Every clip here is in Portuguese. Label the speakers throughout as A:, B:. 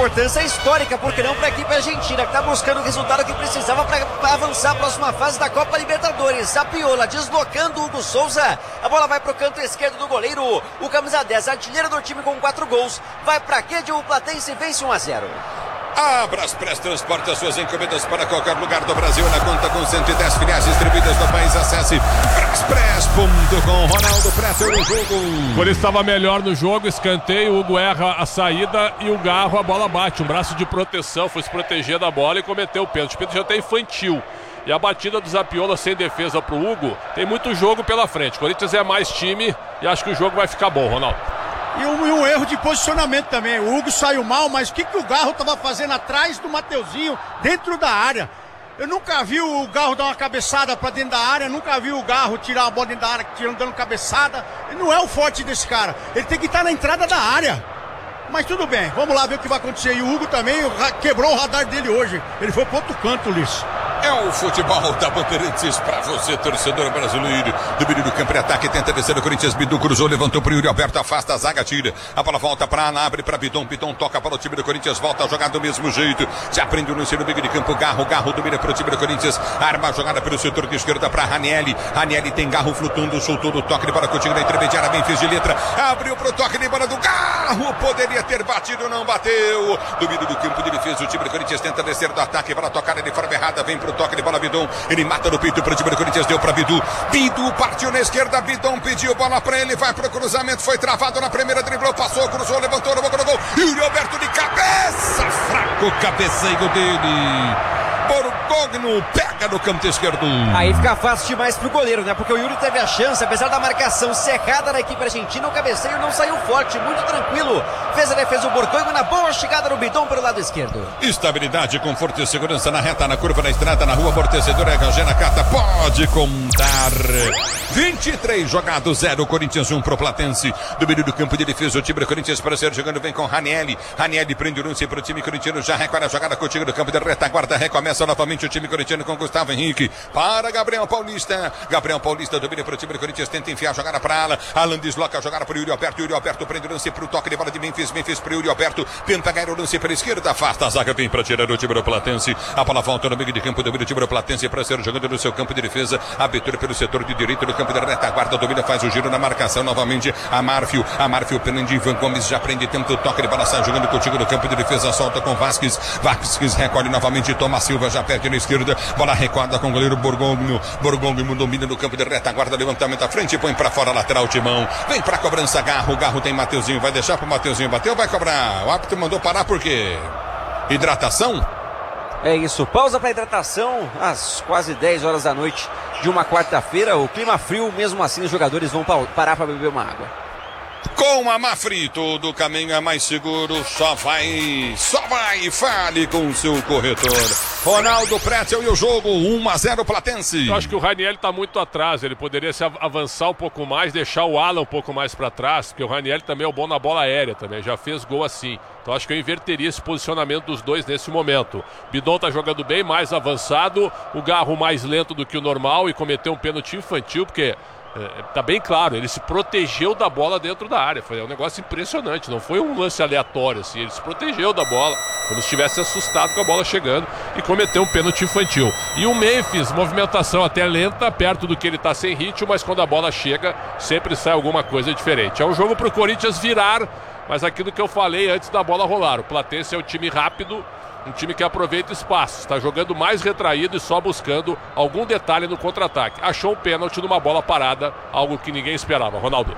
A: importância histórica, porque não para a equipe argentina, que está buscando o resultado que precisava para avançar a próxima fase da Copa Libertadores. Zapiola deslocando o Hugo Souza, a bola vai para o canto esquerdo do goleiro, o camisa 10, artilheiro do time com 4 gols, vai para Quede, o Platense vence 1-0.
B: A Braspress transporta suas encomendas para qualquer lugar do Brasil na conta com 110 filiais distribuídas no país. Acesse braspress.com. Ronaldo Preto no jogo.
C: Quando estava melhor no jogo, escanteio, o Hugo erra a saída e o Garro, a bola bate. Um braço de proteção, foi se proteger da bola e cometeu o pênalti. O pênalti até infantil. E a batida do Zapiola sem defesa pro Hugo, tem muito jogo pela frente. O Corinthians é mais time e acho que o jogo vai ficar bom, Ronaldo.
D: E um erro de posicionamento também. O Hugo saiu mal, mas o que o Garro estava fazendo atrás do Mateuzinho, dentro da área? Eu nunca vi o Garro dar uma cabeçada para dentro da área, nunca vi o Garro tirar a bola dentro da área, dando cabeçada. Ele não é o forte desse cara. Ele tem que estar na entrada da área. Mas tudo bem, vamos lá ver o que vai acontecer. E o Hugo também quebrou o radar dele hoje. Ele foi pro outro canto, Ulisses.
B: É o futebol da Bandeirantes pra você, torcedor brasileiro. Domínio do campo de ataque, tenta descer o Corinthians. Bidu cruzou, levantou pro Yuri Alberto, afasta a zaga, tira. A bola volta pra Ana, abre pra Bidon. Bidon toca para o time do Corinthians, volta a jogar do mesmo jeito. Já prende o lance no meio de campo. Garro domina pro time do Corinthians. Arma a jogada pelo setor de esquerda pra Ranieri. Ranieri tem Garro flutuando, soltou do toque de bola com o time da intermediária. Bem fez de letra, abriu pro toque de bola do Garro. Poderia ter batido, não bateu. Domínio do campo de defesa, o time do Corinthians tenta descer do ataque para tocar de forma errada. Vem pro toque de bola Bidon, ele mata no peito para o time do Corinthians, deu para Bidu. Bidu partiu na esquerda, Bidon pediu bola para ele, vai pro cruzamento, foi travado na primeira, driblou, passou, cruzou, levantou, no boca do gol. Yuri Alberto de cabeça, fraco cabeceio dele. Borgogno pega no canto esquerdo.
A: Aí fica fácil demais pro goleiro, né? Porque o Yuri teve a chance, apesar da marcação cerrada da equipe argentina, o cabeceio não saiu forte, muito tranquilo. Fez a defesa o Borgogno na boa chegada no Bidon pelo lado esquerdo.
B: Estabilidade, conforto e segurança na reta, na curva, na estrada, na rua, amortecedora, Gagena Cata, pode contar. 23 jogados, 0, Corinthians 1 pro Platense. Domínio do campo de defesa, o time do Corinthians para ser jogando, vem com Ranieri. Ranieri prende o lance pro time corintiano, já recolhe a jogada contigo do campo de retaguarda, recomeça novamente o time corintiano com Gustavo Henrique. Para Gabriel Paulista. Gabriel Paulista domina para o time do Corinthians, tenta enfiar a jogada para Alan. Alan desloca a jogada para o Yuri Alberto. Yuri Alberto prende o lance para o toque de bola de Memphis. Memphis para o Yuri Alberto. Tenta ganhar o lance pela esquerda. Afasta a zaga, vem para tirar o time do Platense. A bola volta no meio de campo, domina o time do Platense para ser jogando no seu campo de defesa. Abertura pelo setor de direito do campo de retaguarda. Domina, faz o giro na marcação novamente. Amarfio prende Ivan Gomes. Já prende, tenta o toque de bola, sai jogando contigo no campo de defesa. Solta com Vasquez. Vasquez recolhe novamente. Thomas Silva já perde na esquerda. Bola recuada com o goleiro Borgogno. Borgogno domina no campo de retaguarda. Levantamento à frente, põe pra fora, lateral Timão. Vem pra cobrança, Garro tem Mateuzinho. Vai deixar pro Mateuzinho bater ou vai cobrar? O árbitro mandou parar por quê? Hidratação?
A: É isso, pausa para hidratação às quase 10 horas da noite de uma quarta-feira. O clima frio, mesmo assim os jogadores vão parar para beber uma água.
B: Com a Mafre, todo caminho é mais seguro, só vai, fale com o seu corretor. Ronaldo Pretzel e o jogo, 1-0 Platense.
C: Eu acho que o Ranieri tá muito atrás, ele poderia se avançar um pouco mais, deixar o Alan um pouco mais para trás, porque o Ranieri também é bom na bola aérea também, já fez gol assim. Então acho que eu inverteria esse posicionamento dos dois nesse momento. Bidon tá jogando bem, mais avançado, o Garro mais lento do que o normal e cometeu um pênalti infantil, porque... tá bem claro, ele se protegeu da bola dentro da área. Foi um negócio impressionante, não foi um lance aleatório assim, ele se protegeu da bola, como se estivesse assustado com a bola chegando e cometeu um pênalti infantil. E o Memphis, movimentação até lenta, perto do que ele tá sem ritmo, mas quando a bola chega, sempre sai alguma coisa diferente. É um jogo pro Corinthians virar, mas aquilo que eu falei antes da bola rolar, o Platense é um time rápido, um time que aproveita espaços, está jogando mais retraído e só buscando algum detalhe no contra-ataque. Achou um pênalti numa bola parada, algo que ninguém esperava. Ronaldo.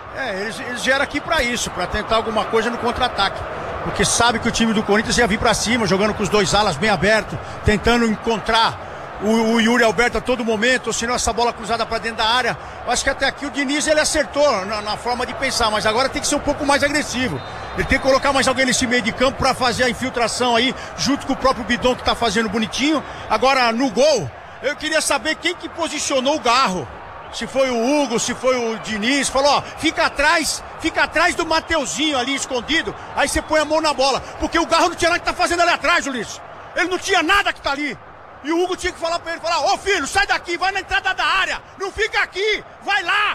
D: Eles vieram aqui para isso, para tentar alguma coisa no contra-ataque. Porque sabe que o time do Corinthians ia vir para cima, jogando com os dois alas bem abertos, tentando encontrar o Yuri Alberto a todo momento, ou senão essa bola cruzada para dentro da área. Eu acho que até aqui o Diniz ele acertou na forma de pensar, mas agora tem que ser um pouco mais agressivo. Ele tem que colocar mais alguém nesse meio de campo para fazer a infiltração aí, junto com o próprio Bidon que tá fazendo bonitinho. Agora no gol, eu queria saber quem que posicionou o Garro. Se foi o Hugo, se foi o Diniz, falou, ó, fica atrás do Mateuzinho ali escondido, aí você põe a mão na bola, porque o Garro não tinha nada que tá fazendo ali atrás, Ulisses. Ele não tinha nada que tá ali. E o Hugo tinha que falar pra ele, ô filho, sai daqui, vai na entrada da área, não fica aqui, vai lá.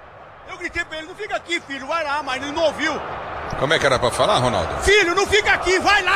D: Eu gritei pra ele, não fica aqui, filho, vai lá, mas ele não ouviu.
B: Como é que era pra falar, Ronaldo?
D: Filho, não fica aqui, vai lá.